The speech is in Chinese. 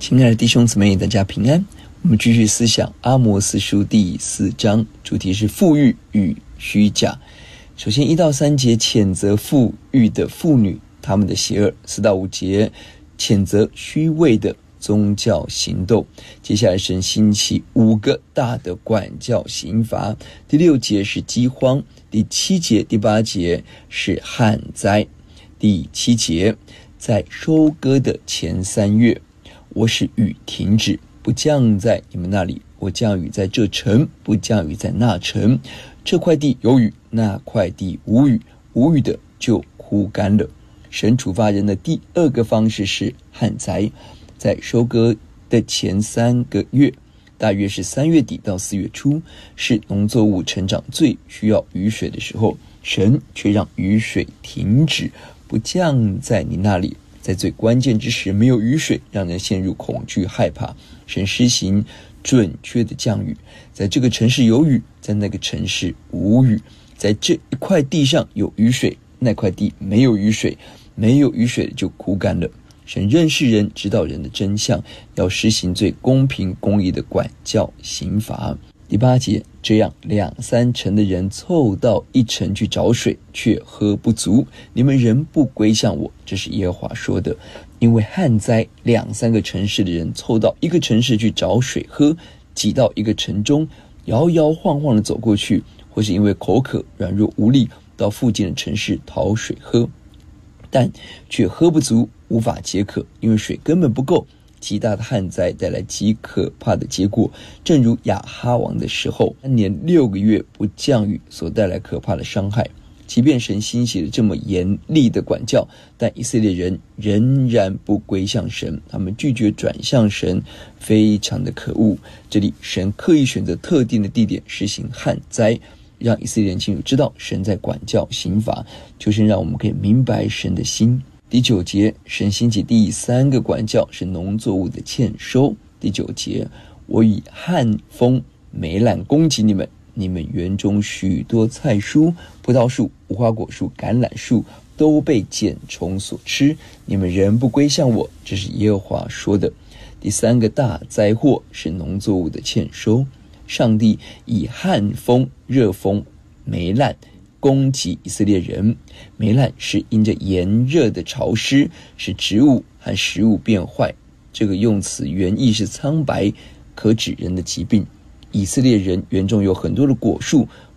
亲爱的弟兄姊妹，大家平安。我们继续思想阿摩司书第4章，主题是富裕与虚假。首先1到3节谴责富裕的妇女他们的邪恶，4到5节谴责虚伪的宗教行动。接下来神兴起5个大的管教刑罚。第6节是饥荒，第7节、第8节是旱灾。第7节，在收割的前3月，我使雨停止，不降在你们那里；我降雨在这城，不降雨在那城。这块地有雨，那块地无雨，无雨的就枯干了。神处罚人的第2个方式是旱灾，在收割的前3个月，大约是3月底到4月初，是农作物成长最需要雨水的时候，神却让雨水停止，不降在你那里。在最关键之时没有雨水，让人陷入恐惧害怕。神施行准确的降雨，在这个城市有雨，在那个城市无雨，在这一块地上有雨水，那块地没有雨水，没有雨水就枯干了。神认识人，知道人的真相，要施行最公平公义的管教刑罚。第8节，这样2-3城的人凑到一城去找水，却喝不足，你们仍不归向我，这是耶和华说的。因为旱灾，2-3个城市的人凑到一个城市去找水喝，挤到一个城中，摇摇晃晃地走过去，或是因为口渴软弱无力，到附近的城市讨水喝，但却喝不足，无法解渴，因为水根本不够。极大的旱灾带来极可怕的结果，正如亚哈王的时候，3年6个月不降雨所带来可怕的伤害。即便神兴起了这么严厉的管教，但以色列人仍然不归向神，他们拒绝转向神，非常的可恶。这里神刻意选择特定的地点实行旱灾，让以色列人清楚知道神在管教刑罚，就是让我们可以明白神的心。第9节，神兴起第3个管教是农作物的欠收。第9节，我以旱风霉烂攻击你们，你们园中许多菜蔬、葡萄树、无花果树、橄榄树都被茧虫所吃，你们仍不归向我，这是耶和华说的。第3个大灾祸是农作物的欠收。上帝以旱风、热风、霉烂攻击以色列人。霉烂是因着炎热的潮湿，使植物和食物变坏，这个用词原意是苍白，可指人的疾病。以色列人园中有很多的果树，